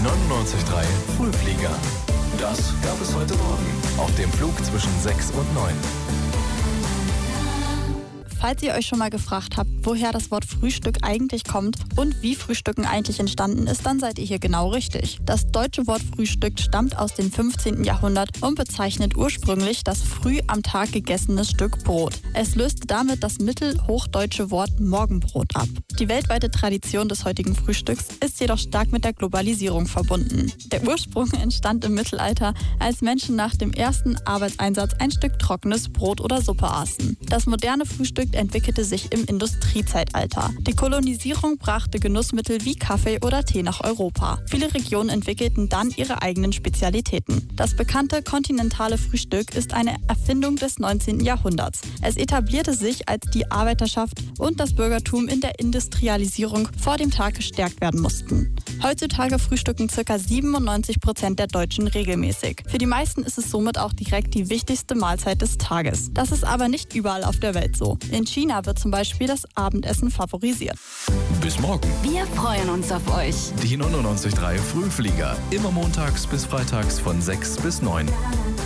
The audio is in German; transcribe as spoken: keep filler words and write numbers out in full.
neunundneunzig Komma drei Frühflieger. Das gab es heute Morgen auf dem Flug zwischen sechs und neun. Falls ihr euch schon mal gefragt habt, woher das Wort Frühstück eigentlich kommt und wie Frühstücken eigentlich entstanden ist, dann seid ihr hier genau richtig. Das deutsche Wort Frühstück stammt aus dem fünfzehnten Jahrhundert und bezeichnet ursprünglich das früh am Tag gegessene Stück Brot. Es löste damit das mittelhochdeutsche Wort Morgenbrot ab. Die weltweite Tradition des heutigen Frühstücks ist jedoch stark mit der Globalisierung verbunden. Der Ursprung entstand im Mittelalter, als Menschen nach dem ersten Arbeitseinsatz ein Stück trockenes Brot oder Suppe aßen. Das moderne Frühstück entwickelte sich im Industriezeitalter. Die Kolonisierung brachte Genussmittel wie Kaffee oder Tee nach Europa. Viele Regionen entwickelten dann ihre eigenen Spezialitäten. Das bekannte kontinentale Frühstück ist eine Erfindung des neunzehnten Jahrhunderts. Es etablierte sich, als die Arbeiterschaft und das Bürgertum in der Industrialisierung vor dem Tag gestärkt werden mussten. Heutzutage frühstücken ca. siebenundneunzig Prozent der Deutschen regelmäßig. Für die meisten ist es somit auch direkt die wichtigste Mahlzeit des Tages. Das ist aber nicht überall auf der Welt so. In China wird zum Beispiel das Abendessen favorisiert. Bis morgen. Wir freuen uns auf euch. Die neunundneunzig Komma drei Frühflieger. Immer montags bis freitags von sechs bis neun.